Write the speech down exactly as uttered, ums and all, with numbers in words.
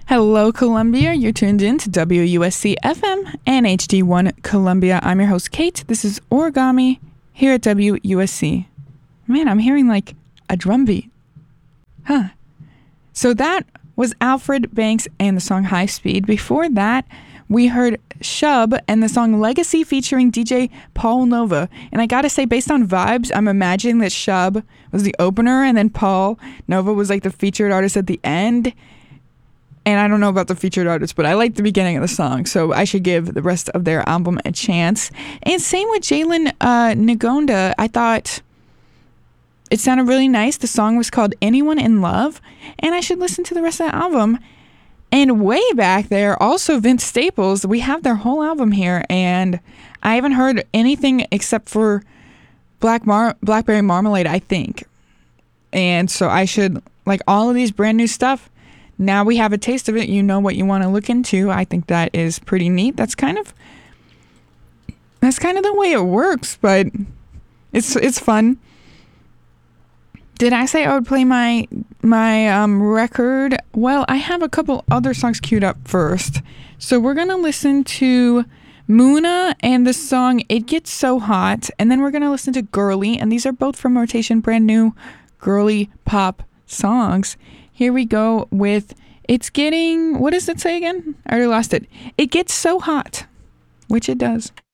Hello, Columbia. You're tuned in to W U S C F M and H D one Columbia. I'm your host, Kate. This is Origami here at W U S C. Man, I'm hearing like a drum beat. Huh. So that was Alfred Banks and the song High Speed. Before that, we heard Shub and the song Legacy featuring D J Paul Nova. And I gotta say, based on vibes, I'm imagining that Shub was the opener and then Paul Nova was like the featured artist at the end. And I don't know about the featured artist, but I like the beginning of the song, so I should give the rest of their album a chance. And same with Jalen uh, Ngonda. I thought it sounded really nice. The song was called Anyone in Love, and I should listen to the rest of the album. And way back there, also Vince Staples. We have their whole album here, and I haven't heard anything except for Black Mar- Blackberry Marmalade, I think. And so I should, like all of these brand new stuff, now we have a taste of it. You know what you want to look into. I think that is pretty neat. That's kind of that's kind of the way it works, but it's it's fun. Did I say I would play my my um, record? Well, I have a couple other songs queued up first. So we're gonna listen to Muna and the song It Gets So Hot, and then we're gonna listen to Girly, and these are both from Rotation, brand new girly pop songs. Here we go with It's Getting, what does it say again? I already lost it. It Gets So Hot, which it does.